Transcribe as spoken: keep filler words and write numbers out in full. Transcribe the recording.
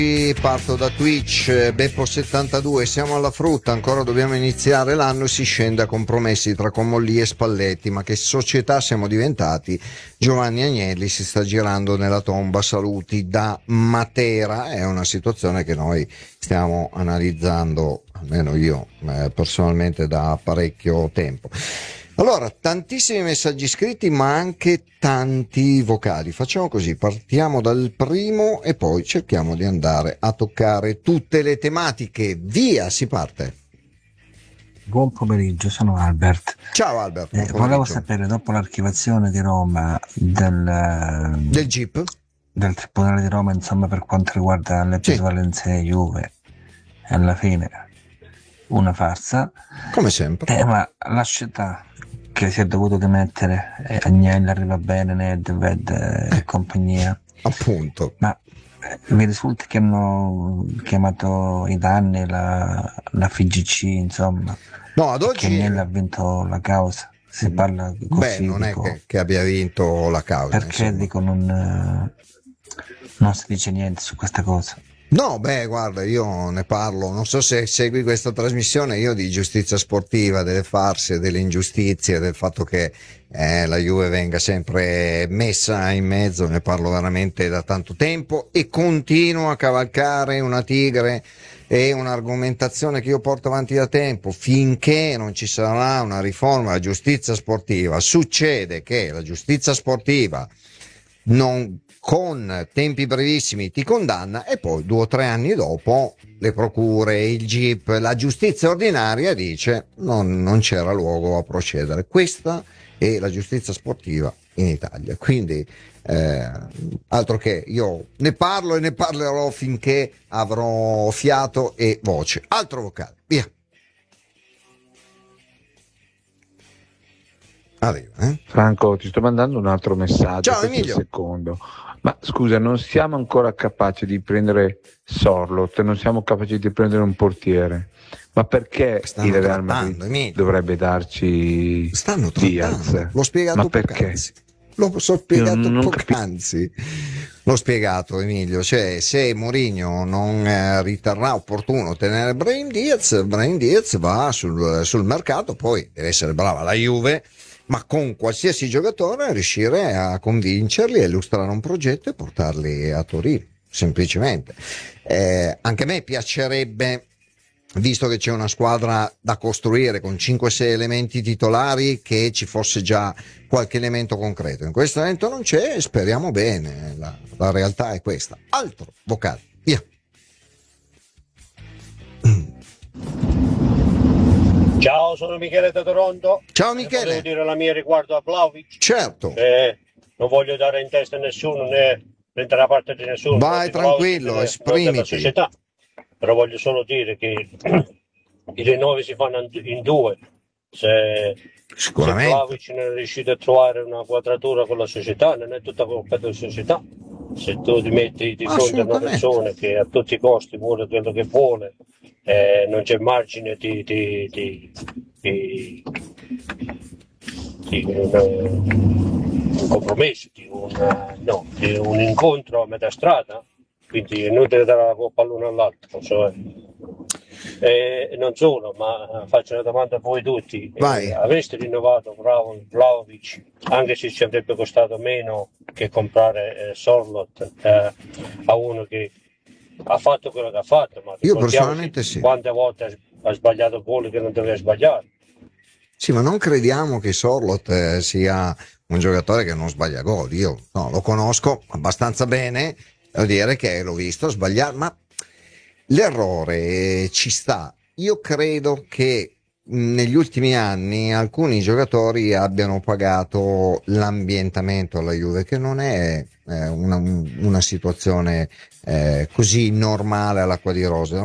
Parto da Twitch, Beppo settantadue, siamo alla frutta, ancora dobbiamo iniziare l'anno e si scende a compromessi tra Comolli e Spalletti, ma che società siamo diventati? Giovanni Agnelli si sta girando nella tomba, saluti da Matera, è una situazione che noi stiamo analizzando, almeno io eh, personalmente, da parecchio tempo. Allora, tantissimi messaggi scritti, ma anche tanti vocali. Facciamo così, partiamo dal primo e poi cerchiamo di andare a toccare tutte le tematiche. Via, si parte. Buon pomeriggio, sono Albert. Ciao Albert. Eh, volevo sapere, dopo l'archiviazione di Roma del, del G I P, del Tribunale di Roma, insomma, per quanto riguarda le prevalenze sì. Juve, alla fine una farsa. Come sempre. Eh, ma la scelta che si è dovuto dimettere, eh, Agnelli arriva bene, Nedved eh, e compagnia. Appunto. Ma eh, mi risulta che hanno chiamato i danni la, la F G C, insomma. No, ad oggi che Agnelli ha vinto la causa. Si parla così. Beh, non dico, è che, che abbia vinto la causa. Perché insomma. dico non, non si dice niente su questa cosa. No, beh, guarda, io ne parlo, non so se segui questa trasmissione, io di giustizia sportiva, delle farse, delle ingiustizie, del fatto che eh, la Juve venga sempre messa in mezzo, ne parlo veramente da tanto tempo e continuo a cavalcare una tigre e un'argomentazione che io porto avanti da tempo. Finché non ci sarà una riforma della giustizia sportiva, succede che la giustizia sportiva non con tempi brevissimi ti condanna e poi due o tre anni dopo le procure, il G I P, la giustizia ordinaria dice non, non c'era luogo a procedere. Questa è la giustizia sportiva in Italia, quindi eh, altro che, io ne parlo e ne parlerò finché avrò fiato e voce. Altro vocale, via. Arriva, eh? Franco, ti sto mandando un altro messaggio. Ciao Emilio. Un secondo. Ma scusa, non siamo ancora capaci di prendere Sorloth, non siamo capaci di prendere un portiere. Ma perché Stanno il Real trattando, Madrid Emilio. dovrebbe darci Stanno Diaz? trattando, l'ho spiegato Ma perché? poc'anzi. L'ho so spiegato Io non poc'anzi. L'ho spiegato, Emilio, cioè se Mourinho non eh, riterrà opportuno tenere Brahim Diaz, Brahim Diaz va sul, sul mercato, poi deve essere brava la Juve, ma con qualsiasi giocatore riuscire a convincerli, a illustrare un progetto e portarli a Torino, semplicemente. Eh, anche a me piacerebbe, visto che c'è una squadra da costruire con cinque sei elementi titolari, che ci fosse già qualche elemento concreto. In questo momento non c'è, speriamo bene, la, la realtà è questa. Altro vocale, via. Ciao, sono Michele da Toronto. Ciao E Michele. volevo dire la mia riguardo a Vlahovic. Certo. Eh, non voglio dare in testa a nessuno né prendere la parte di nessuno. Vai di tranquillo, Vlahovic, né esprimiti. della società. Però voglio solo dire che i rinnovi si fanno in due. Se, Sicuramente. se Vlahovic non è riuscito a trovare una quadratura con la società, non è tutta colpa della società. Se tu ti metti di fronte a una persona che a tutti i costi vuole quello che vuole, eh, non c'è margine di, di, di, di, di un, un compromesso, di un, no, di un incontro a metà strada, quindi è inutile dare la colpa all'uno all'altro. Cioè. E non solo, ma faccio una domanda a voi tutti. Eh, avreste rinnovato Vlahovic anche se ci avrebbe costato meno che comprare eh, Sorloth eh, a uno che ha fatto quello che ha fatto? Ma io personalmente sì. Quante volte ha sbagliato gol che non doveva sbagliare? Sì, ma non crediamo che Sorloth eh, sia un giocatore che non sbaglia gol. Io no, lo conosco abbastanza bene, devo dire che l'ho visto sbagliare, ma l'errore ci sta. Io credo che negli ultimi anni alcuni giocatori abbiano pagato l'ambientamento alla Juve, che non è eh, una, una situazione eh, così normale all'acqua di rose.